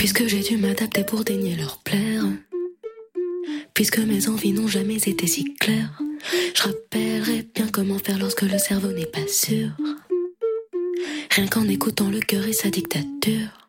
Puisque j'ai dû m'adapter pour daigner leur plaire, puisque mes envies n'ont jamais été si claires, je rappellerai bien comment faire lorsque le cerveau n'est pas sûr. Rien qu'en écoutant le cœur et sa dictature.